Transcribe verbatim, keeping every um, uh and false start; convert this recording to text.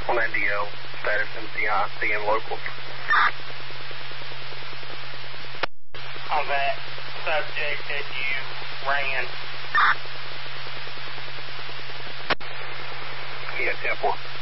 On N D L, status M C I, C M local. On that subject that you ran. Yeah, ten four.